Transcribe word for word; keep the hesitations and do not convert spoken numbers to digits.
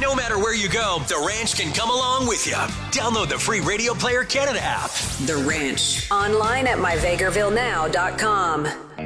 No matter where you go, The Ranch can come along with you. Download the free Radio Player Canada app. The Ranch. Online at my vegreville now dot com.